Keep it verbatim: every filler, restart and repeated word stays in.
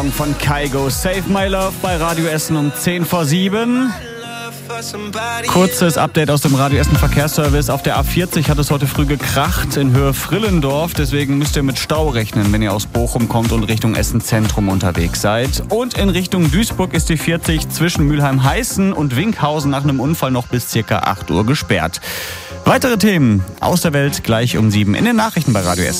Von Kygo, Save My Love bei Radio Essen um zehn vor sieben. Kurzes Update aus dem Radio Essen Verkehrsservice. Auf der A vierzig hat es heute früh gekracht in Höhe Frillendorf. Deswegen müsst ihr mit Stau rechnen, wenn ihr aus Bochum kommt und Richtung Essen Zentrum unterwegs seid. Und in Richtung Duisburg ist die vierzig zwischen Mülheim-Heißen und Winkhausen nach einem Unfall noch bis circa acht Uhr gesperrt. Weitere Themen aus der Welt gleich um sieben in den Nachrichten bei Radio Essen.